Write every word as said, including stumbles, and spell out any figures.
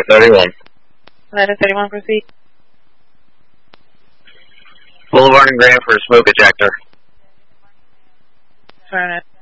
thirty-one. Ladder thirty-one, proceed. Boulevard and Grand for a smoke ejector. Turn it.